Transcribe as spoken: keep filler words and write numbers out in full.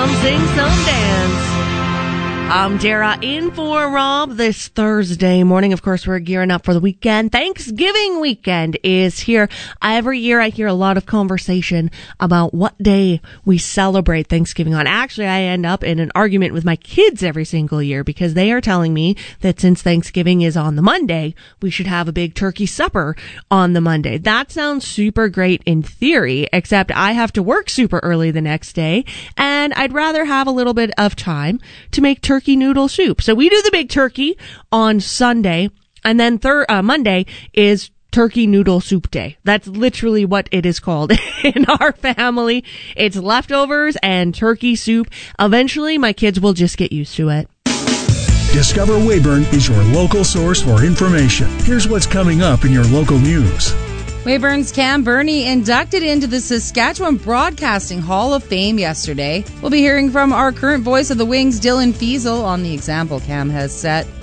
Some sing, some dance. I'm Dara in for Rob this Thursday morning. Of course, we're gearing up for the weekend. Thanksgiving weekend is here. Every year I hear a lot of conversation about what day we celebrate Thanksgiving on. Actually, I end up in an argument with my kids every single year because they are telling me that since Thanksgiving is on the Monday, we should have a big turkey supper on the Monday. That sounds super great in theory, except I have to work super early the next day, and I'd rather have a little bit of time to make turkey turkey noodle soup. So we do the big turkey on Sunday, and then thir- uh, Monday is turkey noodle soup day. That's literally what it is called in our family. It's leftovers and turkey soup. Eventually, my kids will just get used to it. Discover Weyburn is your local source for information. Here's what's coming up in your local news. Weyburn's Cam Burney inducted into the Saskatchewan Broadcasting Hall of Fame yesterday. We'll be hearing from our current voice of the Wings, Dylan Fiesel, on the example Cam has set.